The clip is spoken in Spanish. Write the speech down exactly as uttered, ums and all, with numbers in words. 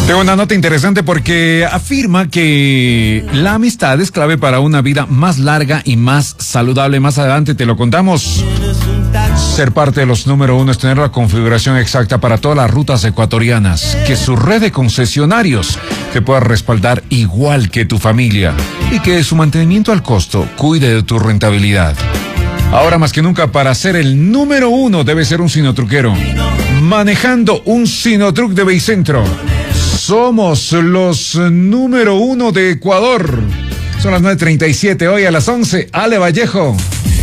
Tengo una nota interesante porque afirma que la amistad es clave para una vida más larga y más saludable. Más adelante te lo contamos. Ser parte de los número uno es tener la configuración exacta para todas las rutas ecuatorianas. Que su red de concesionarios te pueda respaldar igual que tu familia. Y que su mantenimiento al costo cuide de tu rentabilidad. Ahora más que nunca, para ser el número uno debe ser un sinotruquero. Manejando un sinotruc de Beicentro. Somos los número uno de Ecuador. Son las nueve treinta y siete, hoy a las once, Ale Vallejo.